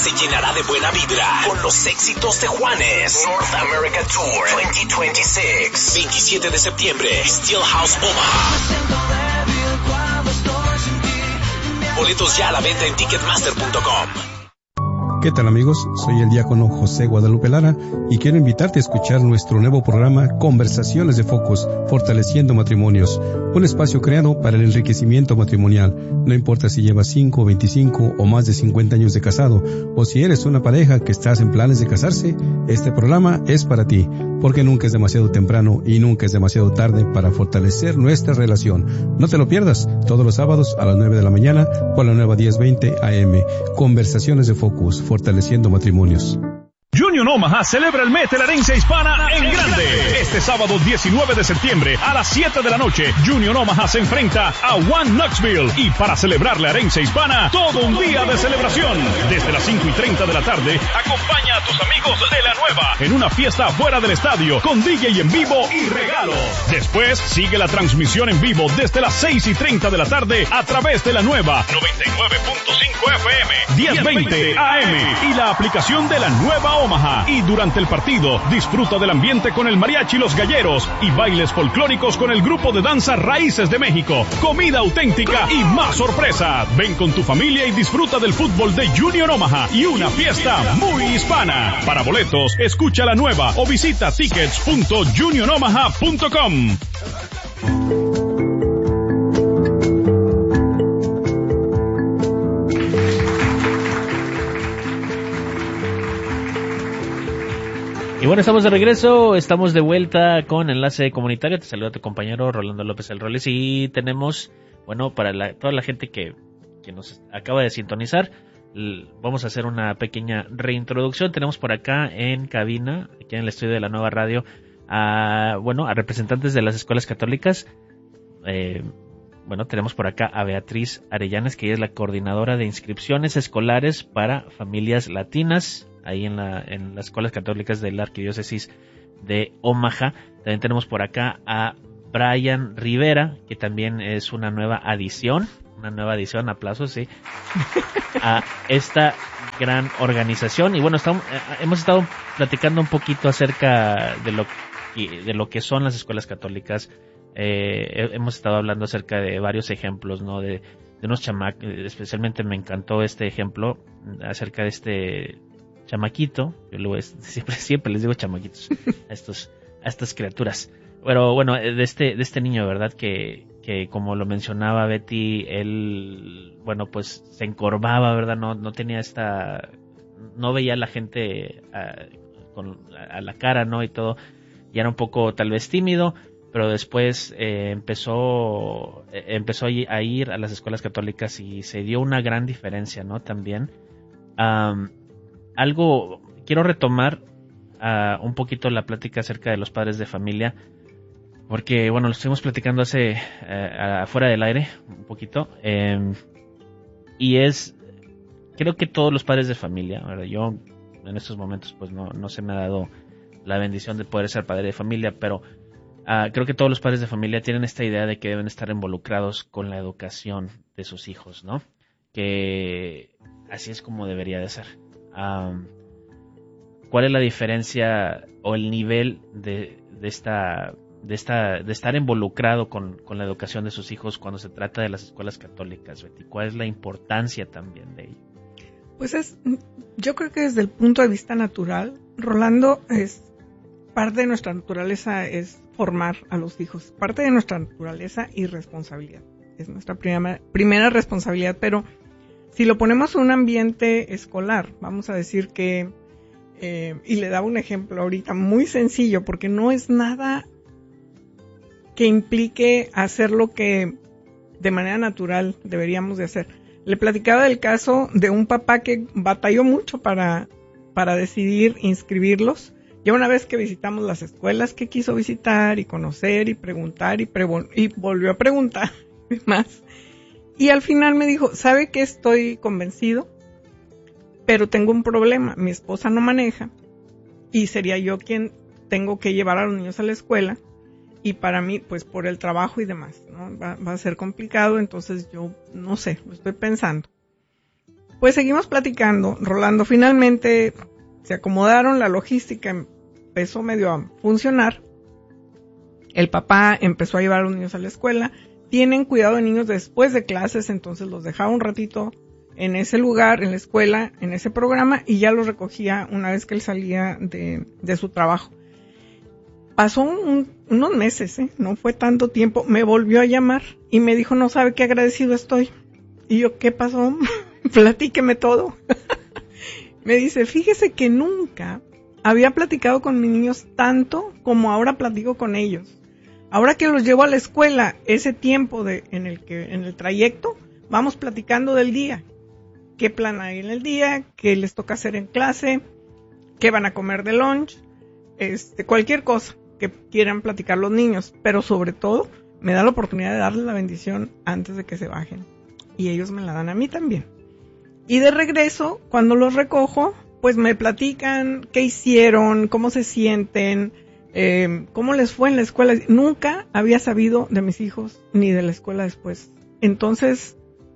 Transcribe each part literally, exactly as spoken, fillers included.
Se llenará de buena vibra con los éxitos de Juanes. North America Tour veinte veintiséis. veintisiete de septiembre, Steelhouse Omaha. Boletos ya a la venta en ticketmaster punto com. ¿Qué tal, amigos? Soy el diácono José Guadalupe Lara y quiero invitarte a escuchar nuestro nuevo programa Conversaciones de Focus, Fortaleciendo Matrimonios, un espacio creado para el enriquecimiento matrimonial. No importa si llevas cinco, veinticinco o más de cincuenta años de casado, o si eres una pareja que estás en planes de casarse, este programa es para ti, porque nunca es demasiado temprano y nunca es demasiado tarde para fortalecer nuestra relación. No te lo pierdas, todos los sábados a las nueve de la mañana por la nueva diez veinte A M. Conversaciones de Focus, Fortaleciendo Matrimonios. Union Omaha celebra el mes de la herencia hispana en grande. Este sábado diecinueve de septiembre a las siete de la noche, Union Omaha se enfrenta a One Knoxville. Y para celebrar la herencia hispana, todo un día de celebración. Desde las cinco y treinta de la tarde, acompaña a tus amigos de la nueva en una fiesta fuera del estadio con D J en vivo y regalos. Después, sigue la transmisión en vivo desde las seis y treinta de la tarde a través de la nueva noventa y nueve punto cinco F M, diez veinte A M y la aplicación de la nueva Omaha. Y durante el partido, disfruta del ambiente con el mariachi Los Galleros y bailes folclóricos con el grupo de danza Raíces de México, comida auténtica y más sorpresas. Ven con tu familia y disfruta del fútbol de Union Omaha y una fiesta muy hispana. Para boletos, escucha la nueva o visita tickets punto union omaha punto com. Y bueno, estamos de regreso, estamos de vuelta con Enlace Comunitario. Te saluda tu compañero Rolando López El Roles y tenemos, bueno, para la, toda la gente que, que nos acaba de sintonizar, l- vamos a hacer una pequeña reintroducción. Tenemos por acá en cabina, aquí en el estudio de la nueva radio, a, bueno, a representantes de las escuelas católicas. Eh, bueno, tenemos por acá a Beatriz Arellanes, que ella es la coordinadora de inscripciones escolares para familias latinas, ahí en, la, en las escuelas católicas de la Arquidiócesis de Omaha. También tenemos por acá a Brian Rivera, que también es una nueva adición, una nueva adición, aplausos, sí, a esta gran organización. Y bueno, estamos, hemos estado platicando un poquito acerca de lo, de lo que son las escuelas católicas. Eh, hemos estado hablando acerca de varios ejemplos, ¿no? De, de unos chamacos, especialmente me encantó este ejemplo acerca de este chamaquito, yo luego es, siempre, siempre les digo chamaquitos a estos, a estas criaturas, pero bueno, de este, de este niño, ¿verdad? Que, que como lo mencionaba Betty, él, bueno, pues se encorvaba, ¿verdad? No, no tenía esta, no veía a la gente a, con, a la cara, ¿no? Y todo, y era un poco tal vez tímido, pero después eh, empezó, eh, empezó a ir a las escuelas católicas y se dio una gran diferencia, ¿no? También, um, algo, quiero retomar uh, un poquito la plática acerca de los padres de familia, porque bueno, lo estuvimos platicando hace uh, afuera del aire un poquito, eh, y es, creo que todos los padres de familia, ¿verdad? Yo en estos momentos pues no, no se me ha dado la bendición de poder ser padre de familia, pero uh, creo que todos los padres de familia tienen esta idea de que deben estar involucrados con la educación de sus hijos, ¿no? Que así es como debería de ser. Um, ¿Cuál es la diferencia o el nivel de, de esta de esta de estar involucrado con, con la educación de sus hijos cuando se trata de las escuelas católicas, Betty? ¿Cuál es la importancia también de ello? Pues es, yo creo que desde el punto de vista natural, Rolando, es parte de nuestra naturaleza es formar a los hijos, parte de nuestra naturaleza y responsabilidad. Es nuestra primera, primera responsabilidad, pero si lo ponemos en un ambiente escolar, vamos a decir que, eh, y le daba un ejemplo ahorita muy sencillo, porque no es nada que implique hacer lo que de manera natural deberíamos de hacer. Le platicaba del caso de un papá que batalló mucho para, para decidir inscribirlos. Ya una vez que visitamos las escuelas que quiso visitar y conocer y preguntar y, pre- y volvió a preguntar más. Y al final me dijo, ¿sabe qué? Estoy convencido, pero tengo un problema. Mi esposa no maneja y sería yo quien tengo que llevar a los niños a la escuela. Y para mí, pues por el trabajo y demás, ¿no? Va, va a ser complicado, entonces yo no sé, lo estoy pensando. Pues seguimos platicando, Rolando. Finalmente se acomodaron, la logística empezó medio a funcionar. El papá empezó a llevar a los niños a la escuela. Tienen cuidado de niños después de clases, entonces los dejaba un ratito en ese lugar, en la escuela, en ese programa, y ya los recogía una vez que él salía de, de su trabajo. Pasó un, unos meses, ¿eh? No fue tanto tiempo, me volvió a llamar y me dijo, no sabe qué agradecido estoy. Y yo, ¿qué pasó? Platíqueme todo. Me dice, fíjese que nunca había platicado con mis niños tanto como ahora platico con ellos. Ahora que los llevo a la escuela, ese tiempo de, en el que, en el trayecto, vamos platicando del día. ¿Qué plan hay en el día? ¿Qué les toca hacer en clase? ¿Qué van a comer de lunch? Este, cualquier cosa que quieran platicar los niños. Pero sobre todo, me da la oportunidad de darles la bendición antes de que se bajen. Y ellos me la dan a mí también. Y de regreso, cuando los recojo, pues me platican qué hicieron, cómo se sienten, eh, cómo les fue en la escuela. Nunca había sabido de mis hijos ni de la escuela después. Entonces,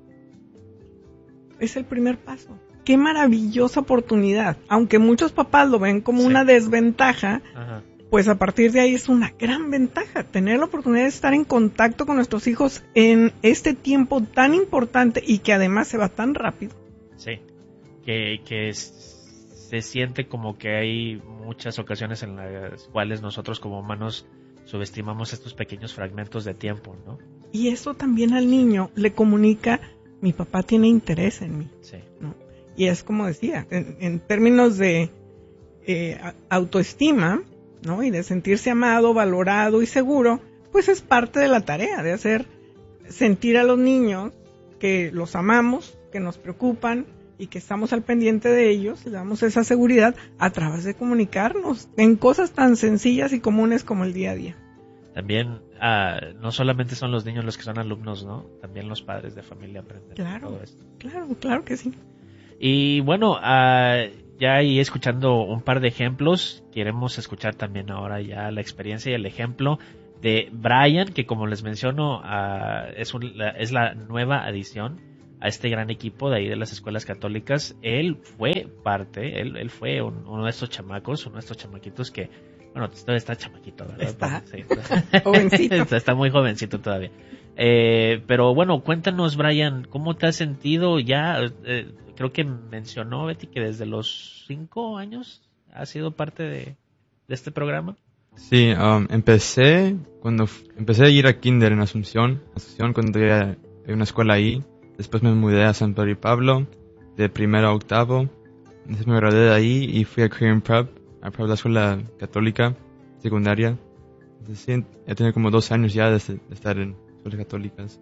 es el primer paso. Qué maravillosa oportunidad. Aunque muchos papás lo ven como sí. una desventaja, ajá. Pues a partir de ahí es una gran ventaja. Tener la oportunidad de estar en contacto con nuestros hijos en este tiempo tan importante y que además se va tan rápido. Sí, que, que es, se siente como que hay muchas ocasiones en las cuales nosotros como humanos subestimamos estos pequeños fragmentos de tiempo, ¿no? Y eso también al niño le comunica, mi papá tiene interés en mí, sí. ¿no? Y es como decía, en, en términos de eh, autoestima, ¿no? Y de sentirse amado, valorado y seguro, pues es parte de la tarea de hacer sentir a los niños que los amamos, que nos preocupan y que estamos al pendiente de ellos, les damos esa seguridad a través de comunicarnos en cosas tan sencillas y comunes como el día a día. También uh, no solamente son los niños los que son alumnos, ¿no? También los padres de familia aprenden claro, todo esto. Claro, claro que sí. Y bueno, uh, ya ahí escuchando un par de ejemplos, queremos escuchar también ahora ya la experiencia y el ejemplo de Brian, que como les menciono, uh, es, un, la, es la nueva adición a este gran equipo de ahí de las escuelas católicas. Él fue parte, él, él fue un, uno de estos chamacos, uno de estos chamaquitos que, bueno, todavía está chamaquito, ¿verdad? Está, sí, está jovencito. está, está muy jovencito todavía. Eh, pero bueno, cuéntanos, Brian, ¿cómo te has sentido ya? Eh, creo que mencionó Betty que desde los cinco años has sido parte de, de este programa. Sí, um, empecé cuando f- empecé a ir a kinder en Asunción, Asunción cuando había una escuela ahí. Después me mudé a San Pedro y Pablo, de primero a octavo. Después me gradué de ahí y fui a Korean Prep, a Prep, la escuela católica secundaria. Entonces, sí, he tenido como doce años ya de, de estar en escuelas católicas.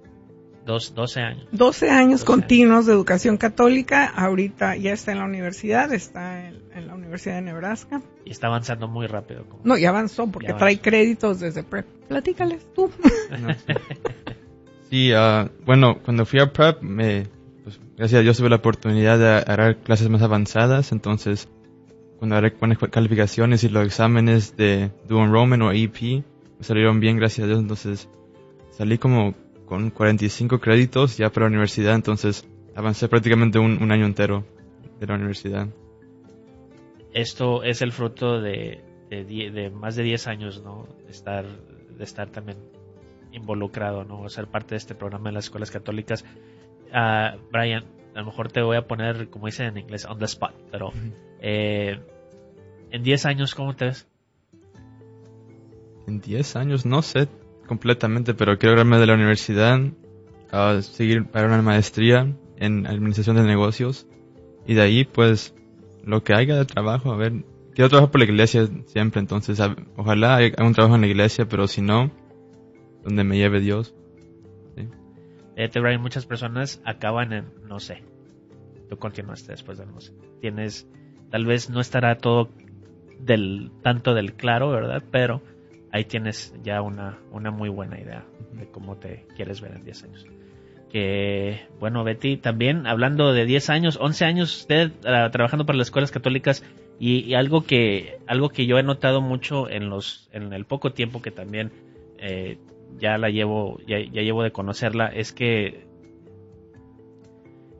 Dos, doce años. doce años continuos de educación católica. Ahorita ya está en la universidad, está en, en la Universidad de Nebraska. Y está avanzando muy rápido. Como no, ya avanzó porque avanzó. Trae créditos desde prep. Platícales tú. No, sí, sí uh, bueno, cuando fui a prep, me, pues, gracias a Dios tuve la oportunidad de agarrar clases más avanzadas. Entonces, cuando agarré buenas calificaciones y los exámenes de Dual Enrollment o E P, me salieron bien, gracias a Dios. Entonces, salí como con cuarenta y cinco créditos ya para la universidad, entonces avancé prácticamente un, un año entero de la universidad. Esto es el fruto de, de, die, de más de diez años, ¿no? De estar, de estar también involucrado, ¿no? Ser parte de este programa de las escuelas católicas. Uh, Brian, a lo mejor te voy a poner, como dicen en inglés, on the spot, pero eh, en diez años, ¿cómo te ves? En diez años, no sé completamente, pero quiero graduarme de la universidad, a seguir para una maestría en administración de negocios y de ahí pues lo que haya de trabajo, a ver, quiero trabajar por la iglesia siempre, entonces a, ojalá haga un trabajo en la iglesia, pero si no, donde me lleve Dios. ¿Sí? Fíjate, Brian, muchas personas acaban en no sé, tú continuaste después del no sé, tienes, tal vez no estará todo del tanto del claro, ¿verdad? Pero ahí tienes ya una, una muy buena idea de cómo te quieres ver en diez años. Que, bueno, Betty, también hablando de diez años, once años usted uh, trabajando para las escuelas católicas y, y algo que algo que yo he notado mucho en los en el poco tiempo que también eh, ya la llevo ya, ya llevo de conocerla es que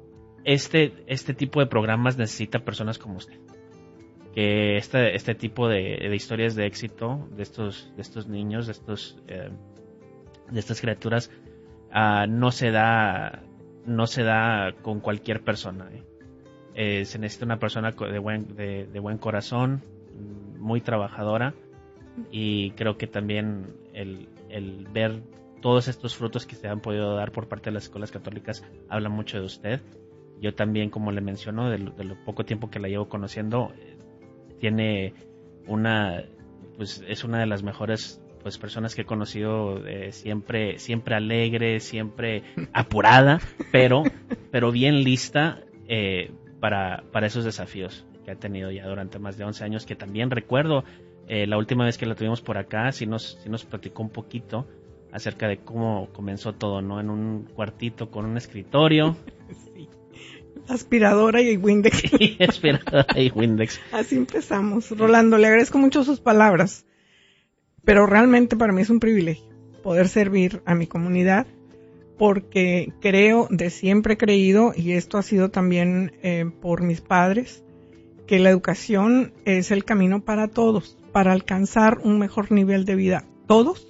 este, este tipo de programas necesita personas como usted. Que este, este tipo de, de historias de éxito de estos, de estos niños, de estos, eh, de estas criaturas, uh, no se da, no se da con cualquier persona. ¿eh? Eh, se necesita una persona de buen, de, de buen corazón, muy trabajadora, y creo que también el, el ver todos estos frutos que se han podido dar por parte de las escuelas católicas habla mucho de usted. Yo también, como le menciono, de lo, de lo poco tiempo que la llevo conociendo, tiene una, pues es una de las mejores pues personas que he conocido, eh, siempre, siempre alegre, siempre apurada, pero, pero bien lista eh, para, para esos desafíos que ha tenido ya durante más de once años, que también recuerdo eh, la última vez que la tuvimos por acá, sí nos, sí nos platicó un poquito acerca de cómo comenzó todo, ¿no? En un cuartito con un escritorio. Sí. Aspiradora y Windex. Sí, aspiradora y Windex. Así empezamos. Rolando, le agradezco mucho sus palabras, pero realmente para mí es un privilegio poder servir a mi comunidad, porque creo, de siempre he creído, y esto ha sido también eh, por mis padres, que la educación es el camino para todos, para alcanzar un mejor nivel de vida, todos,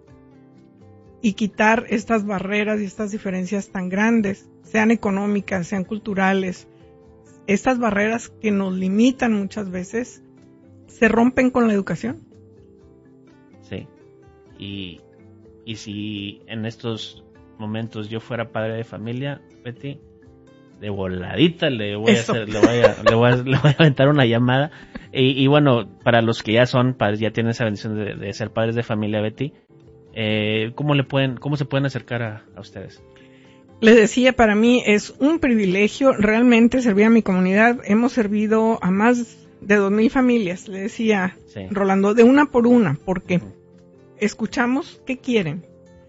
y quitar estas barreras y estas diferencias tan grandes, sean económicas, sean culturales. Estas barreras que nos limitan muchas veces se rompen con la educación. Sí, y, y si en estos momentos yo fuera padre de familia, Betty, de voladita le voy Eso. a hacer, le voy a, le voy a, le voy a aventar una llamada. Y, y bueno, para los que ya son padres, ya tienen esa bendición de, de ser padres de familia, Betty, eh, ¿cómo le pueden, cómo se pueden acercar a, a ustedes? Les decía, para mí es un privilegio realmente servir a mi comunidad. Hemos servido a más de dos mil familias, le decía, Sí. Rolando, de una por una, porque escuchamos qué quieren,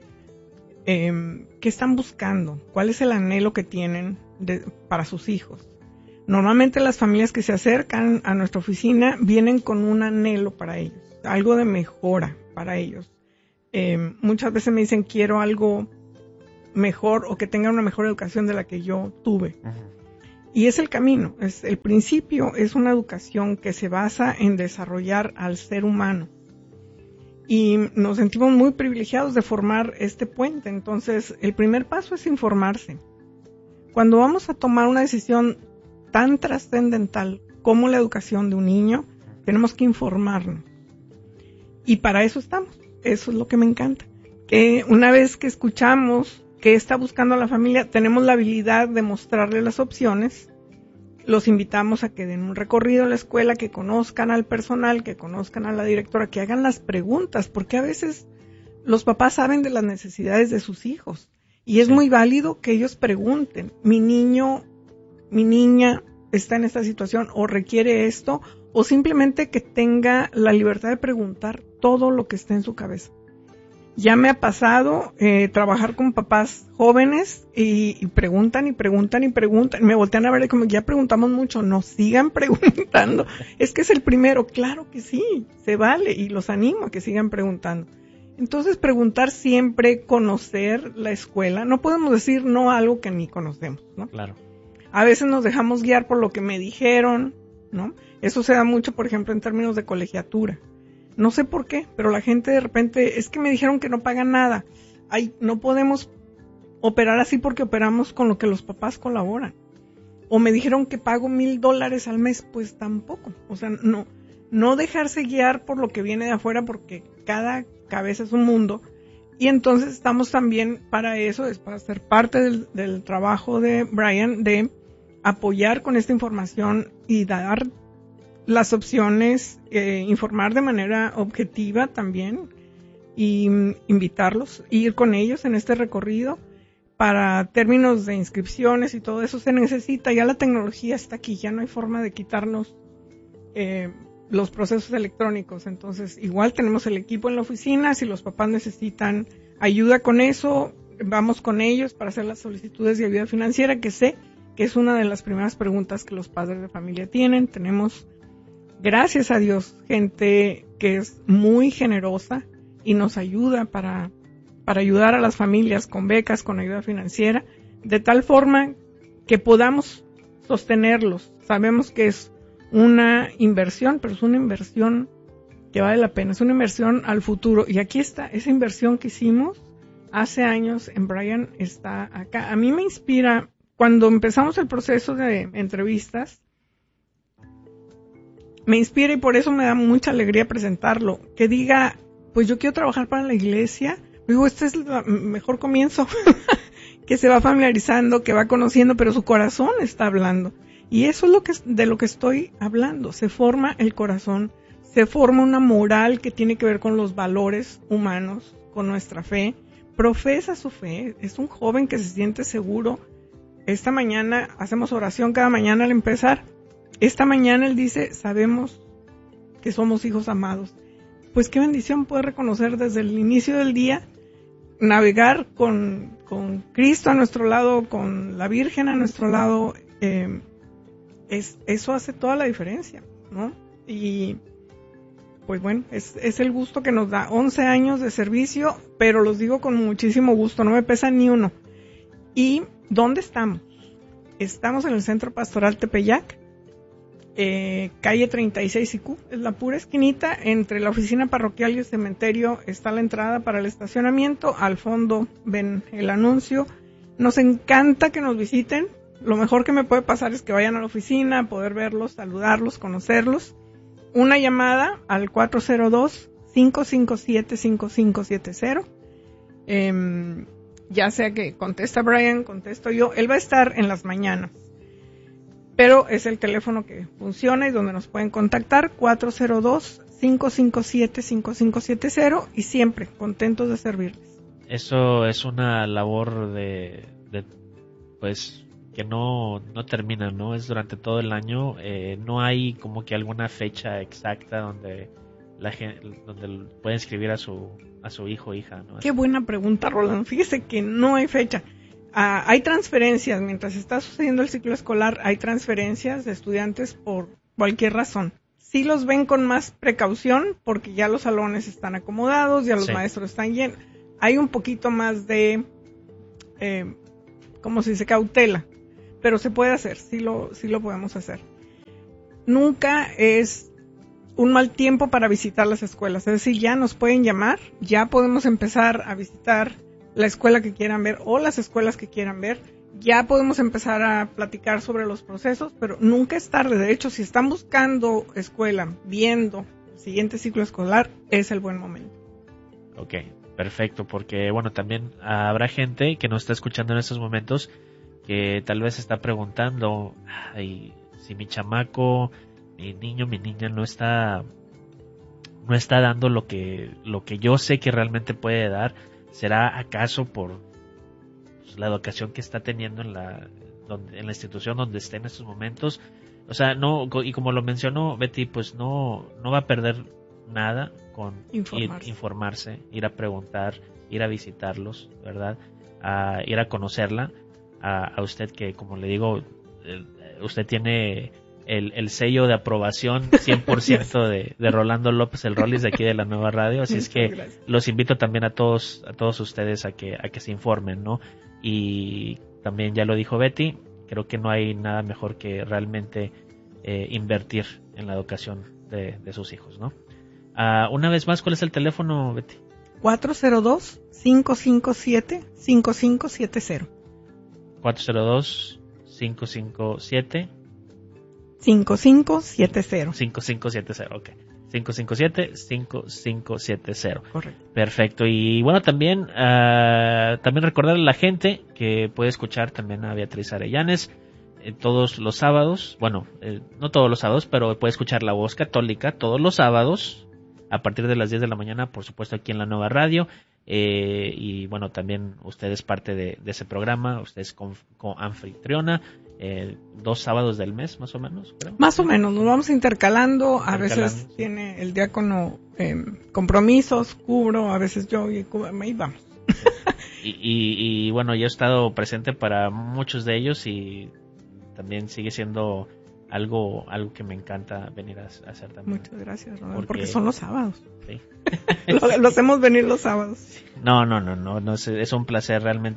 eh, qué están buscando, cuál es el anhelo que tienen de, para sus hijos. Normalmente las familias que se acercan a nuestra oficina vienen con un anhelo para ellos, algo de mejora para ellos. Eh, muchas veces me dicen, quiero algo mejor o que tengan una mejor educación de la que yo tuve. Uh-huh. Y es el camino, es el principio, es una educación que se basa en desarrollar al ser humano. Y nos sentimos muy privilegiados de formar este puente. Entonces, el primer paso es informarse. Cuando vamos a tomar una decisión tan trascendental como la educación de un niño, tenemos que informarnos. Y para eso estamos. Eso es lo que me encanta. Que una vez que escuchamos qué está buscando la familia, tenemos la habilidad de mostrarle las opciones. Los invitamos a que den un recorrido a la escuela, que conozcan al personal, que conozcan a la directora, que hagan las preguntas, porque a veces los papás saben de las necesidades de sus hijos. Y es sí. muy válido que ellos pregunten, mi niño, mi niña está en esta situación o requiere esto, o simplemente que tenga la libertad de preguntar todo lo que está en su cabeza. Ya me ha pasado eh, trabajar con papás jóvenes y, y preguntan y preguntan y preguntan. Me voltean a ver y como ya preguntamos mucho, no sigan preguntando. Es que es el primero, claro que sí, se vale y los animo a que sigan preguntando. Entonces preguntar siempre, conocer la escuela. No podemos decir no a algo que ni conocemos, ¿no? Claro. A veces nos dejamos guiar por lo que me dijeron, ¿no? Eso se da mucho, por ejemplo, en términos de colegiatura. No sé por qué, pero la gente de repente, es que me dijeron que no pagan nada. Ay, no podemos operar así porque operamos con lo que los papás colaboran. O me dijeron que pago mil dólares al mes, pues tampoco. O sea, no, no dejarse guiar por lo que viene de afuera porque cada cabeza es un mundo. Y entonces estamos también para eso, es para ser parte del, del trabajo de Brian, de apoyar con esta información y dar las opciones, eh, informar de manera objetiva también y mm, invitarlos, ir con ellos en este recorrido. Para términos de inscripciones y todo eso se necesita, ya la tecnología está aquí, ya no hay forma de quitarnos eh, los procesos electrónicos. Entonces igual tenemos el equipo en la oficina, si los papás necesitan ayuda con eso, vamos con ellos para hacer las solicitudes de ayuda financiera, que sé que es una de las primeras preguntas que los padres de familia tienen. Tenemos, gracias a Dios, gente que es muy generosa y nos ayuda para, para ayudar a las familias con becas, con ayuda financiera, de tal forma que podamos sostenerlos. Sabemos que es una inversión, pero es una inversión que vale la pena, es una inversión al futuro. Y aquí está, esa inversión que hicimos hace años en Brian está acá. A mí me inspira, cuando empezamos el proceso de entrevistas, me inspira y por eso me da mucha alegría presentarlo, que diga, pues yo quiero trabajar para la iglesia. Digo, este es el mejor comienzo, que se va familiarizando, que va conociendo, pero su corazón está hablando. Y eso es lo que de lo que estoy hablando. Se forma el corazón, se forma una moral que tiene que ver con los valores humanos, con nuestra fe. Profesa su fe, es un joven que se siente seguro. Esta mañana hacemos oración cada mañana al empezar. Esta mañana él dice, sabemos que somos hijos amados. Pues qué bendición poder reconocer desde el inicio del día, navegar con, con Cristo a nuestro lado, con la Virgen a nuestro lado. Eh, es, eso hace toda la diferencia, ¿no? Y pues bueno, es, es el gusto que nos da. once años de servicio, pero los digo con muchísimo gusto, no me pesa ni uno. ¿Y dónde estamos? Estamos en el Centro Pastoral Tepeyac, eh, calle treinta y seis I Q, es la pura esquinita, entre la oficina parroquial y el cementerio está la entrada para el estacionamiento, al fondo ven el anuncio. Nos encanta que nos visiten, lo mejor que me puede pasar es que vayan a la oficina, poder verlos, saludarlos, conocerlos. Una llamada al cuatro cero dos, cinco cinco siete, cinco cinco siete cero, eh, ya sea que contesta Brian, contesto yo, él va a estar en las mañanas, pero es el teléfono que funciona y donde nos pueden contactar, cuatro cero dos, cinco cinco siete, cinco cinco siete cero, y siempre contentos de servirles. Eso es una labor de, de pues, que no, no termina, ¿no? Es durante todo el año, eh, no hay como que alguna fecha exacta donde la gente, donde puede inscribir a su, a su hijo o hija, ¿no? Qué buena pregunta, Roland. Fíjese que no hay fecha. Ah, hay transferencias, mientras está sucediendo el ciclo escolar, hay transferencias de estudiantes por cualquier razón. Sí los ven con más precaución porque ya los salones están acomodados, ya los sí. maestros están llenos. Hay un poquito más de, eh, ¿cómo se dice? Cautela. Pero se puede hacer, sí lo, sí lo podemos hacer. Nunca es un mal tiempo para visitar las escuelas, es decir, ya nos pueden llamar, ya podemos empezar a visitar la escuela que quieran ver o las escuelas que quieran ver, ya podemos empezar a platicar sobre los procesos, pero nunca es tarde. De hecho, si están buscando escuela, viendo el siguiente ciclo escolar, es el buen momento. Ok, perfecto, porque bueno, también habrá gente que nos está escuchando en estos momentos que tal vez está preguntando, ay, si mi chamaco, mi niño, mi niña no está no está dando lo que lo que yo sé que realmente puede dar, ¿será acaso por pues, la educación que está teniendo en la donde, en la institución donde esté en estos momentos? O sea, no, y como lo mencionó Betty, pues no no va a perder nada con informarse, ir, informarse, ir a preguntar, ir a visitarlos, ¿verdad? A ir a conocerla. A, a usted que, como le digo, eh, usted tiene el, el sello de aprobación cien por ciento de, de Rolando López, el Rollis de aquí de la Nueva Radio, así es que gracias. Los invito también a todos a todos ustedes a que a que se informen, ¿no? Y también ya lo dijo Betty, creo que no hay nada mejor que realmente eh, invertir en la educación de, de sus hijos, ¿no? Uh, una vez más, ¿cuál es el teléfono, Betty? cuatro cero dos, cinco cinco siete, cinco cinco siete cero. cuatro cero dos, cinco cinco siete cinco cinco siete cero. cinco cinco siete cero, ok. cinco cinco siete, cinco cinco siete cero. Correcto. Perfecto. Y bueno, también uh, también recordarle a la gente que puede escuchar también a Beatriz Arellanes eh, todos los sábados. Bueno, eh, no todos los sábados, pero puede escuchar La Voz Católica todos los sábados a partir de las diez de la mañana, por supuesto, aquí en la Nueva Radio. Eh, y bueno, también usted es parte de, de ese programa, usted es con, con anfitriona, eh, dos sábados del mes más o menos, creo. Más o menos, nos vamos intercalando, a veces tiene el diácono eh, compromisos, cubro, a veces yo y cubro, ahí vamos. y, y, y bueno, yo he estado presente para muchos de ellos y también sigue siendo algo algo que me encanta venir a, a hacer también. Muchas gracias, Ronald, porque, porque son los sábados. Sí. lo, lo hacemos venir los sábados. No, no, no, no, no es, es un placer realmente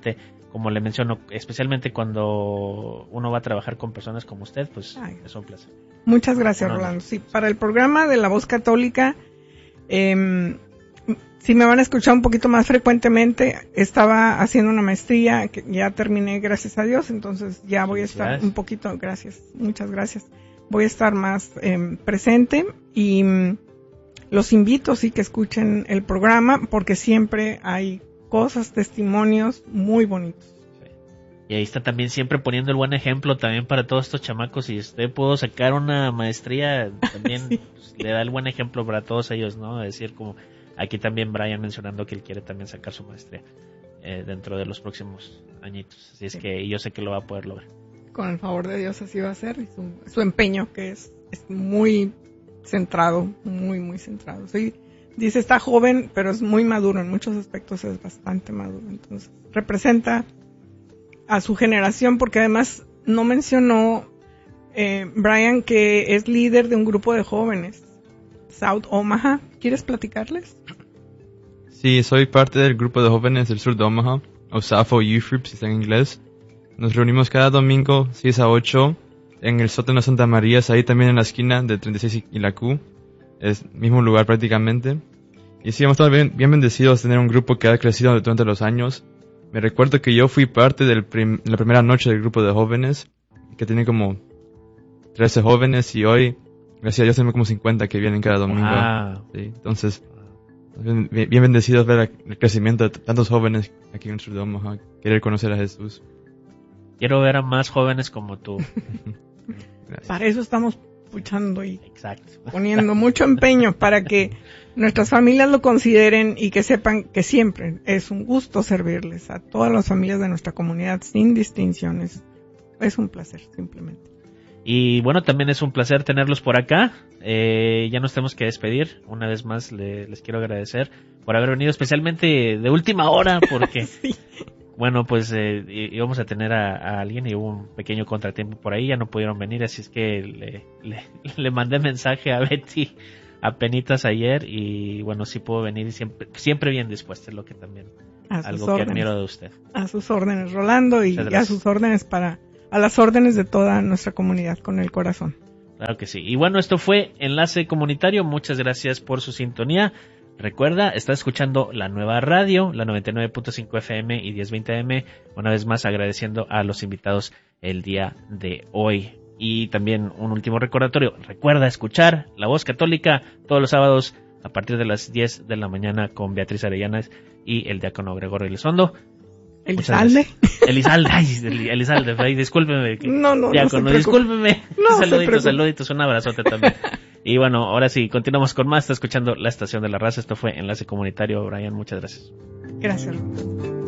como le menciono, especialmente cuando uno va a trabajar con personas como usted, pues Ay, es un placer. Muchas gracias, no, Rolando. Sí, para el programa de La Voz Católica, eh, si me van a escuchar un poquito más frecuentemente, estaba haciendo una maestría que ya terminé, gracias a Dios, entonces ya voy a estar un poquito, gracias, muchas gracias, voy a estar más eh, presente y mm, los invito, sí, que escuchen el programa porque siempre hay cosas, testimonios muy bonitos. Y ahí está también siempre poniendo el buen ejemplo también para todos estos chamacos. Y usted pudo sacar una maestría, también sí. Pues, le da el buen ejemplo para todos ellos, ¿no? Es decir, como aquí también Brian mencionando que él quiere también sacar su maestría eh, dentro de los próximos añitos. Así es sí. que yo sé que lo va a poder lograr. Con el favor de Dios así va a ser. Y su, su empeño que es, es muy centrado, muy, muy centrado. Sí. Dice, está joven, pero es muy maduro, en muchos aspectos es bastante maduro. Entonces, representa a su generación, porque además no mencionó, eh, Brian, que es líder de un grupo de jóvenes, South Omaha. ¿Quieres platicarles? Sí, soy parte del grupo de jóvenes del sur de Omaha, o S A F O Youth Group, si está en inglés. Nos reunimos cada domingo, seis a ocho, en el sótano Santa María, ahí también en la esquina de treinta y seis y la Q. Es mismo lugar prácticamente. Y sí, hemos estado bien, bien bendecidos de tener un grupo que ha crecido durante los años. Me recuerdo que yo fui parte de prim- la primera noche del grupo de jóvenes, que tiene como trece jóvenes, y hoy, gracias a Dios, tenemos como cincuenta que vienen cada domingo. Wow. Sí, entonces, bien, bien bendecidos ver el crecimiento de tantos jóvenes aquí en el sur de Omaha, querer conocer a Jesús. Quiero ver a más jóvenes como tú. Para eso estamos luchando y Exacto. poniendo mucho empeño para que nuestras familias lo consideren y que sepan que siempre es un gusto servirles a todas las familias de nuestra comunidad sin distinciones. Es un placer, simplemente. Y bueno, también es un placer tenerlos por acá. Eh, ya nos tenemos que despedir. Una vez más le, les quiero agradecer por haber venido, especialmente de última hora, porque sí. Bueno, pues eh, íbamos a tener a, a alguien y hubo un pequeño contratiempo por ahí, ya no pudieron venir, así es que le, le, le mandé mensaje a Betty apenitas ayer y bueno, sí pudo venir y siempre, siempre bien dispuesta, es lo que también, algo órdenes. que admiro de usted. A sus órdenes, Rolando, y a sus órdenes para, a las órdenes de toda nuestra comunidad con el corazón. Claro que sí. Y bueno, esto fue Enlace Comunitario, muchas gracias por su sintonía. Recuerda, está escuchando la nueva radio, la noventa y nueve punto cinco F M y diez veinte A M. Una vez más agradeciendo a los invitados el día de hoy. Y también un último recordatorio. Recuerda escuchar La Voz Católica todos los sábados a partir de las diez de la mañana con Beatriz Arellanas y el diácono Gregorio Elizondo. ¿Elizalde? Elizalde, ay, Elizalde, ay, discúlpeme. No, no, diácono, no se discúlpeme. No saluditos, saluditos, un abrazote también. Y bueno, ahora sí, continuamos con más. Está escuchando La Estación de la Raza. Esto fue Enlace Comunitario. Brian, muchas gracias. Gracias.